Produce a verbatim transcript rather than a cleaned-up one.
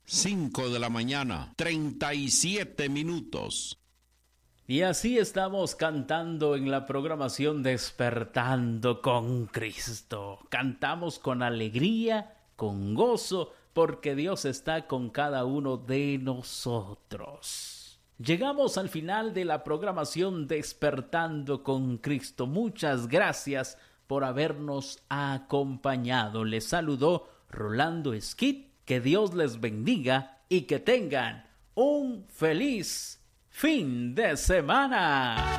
cinco de la mañana, treinta y siete minutos. Y así estamos cantando en la programación Despertando con Cristo. Cantamos con alegría, con gozo, porque Dios está con cada uno de nosotros. Llegamos al final de la programación Despertando con Cristo. Muchas gracias por habernos acompañado. Les saludó Rolando Esquit. Que Dios les bendiga y que tengan un feliz fin de semana.